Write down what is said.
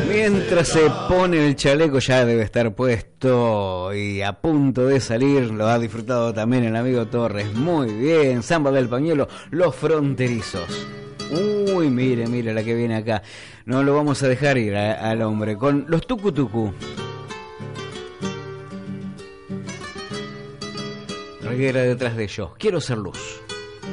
Mientras se pone el chaleco, ya debe estar puesto y a punto de salir. Lo ha disfrutado también el amigo Torres. Muy bien, Samba del Pañuelo, Los Fronterizos. Uy, mire la que viene acá. No lo vamos a dejar ir al hombre con los Tucu Tucu. Reguera detrás de ellos. Quiero ser luz.